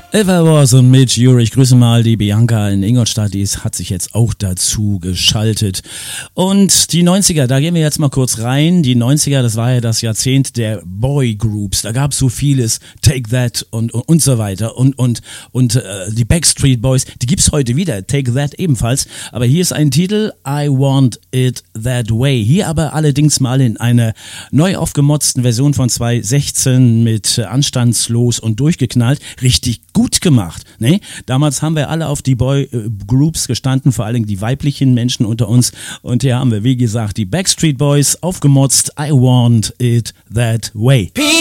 Everwason mit Jure. Ich grüße mal die Bianca in Ingolstadt, die hat sich jetzt auch dazu geschaltet. Und die 90er, da gehen wir jetzt mal kurz rein. Die 90er, das war ja das Jahrzehnt der Boygroups. Da gab es so vieles, Take That und so weiter. Und die Backstreet Boys, die gibt's heute wieder, Take That ebenfalls. Aber hier ist ein Titel, I Want It That Way. Hier aber allerdings mal in einer neu aufgemotzten Version von 2016 mit anstandslos und durchgeknallt. Richtig gut gemacht, ne? Damals haben wir alle auf die Boy-Groups gestanden, vor allem die weiblichen Menschen unter uns. Und hier haben wir, wie gesagt, die Backstreet Boys aufgemotzt, I Want It That Way.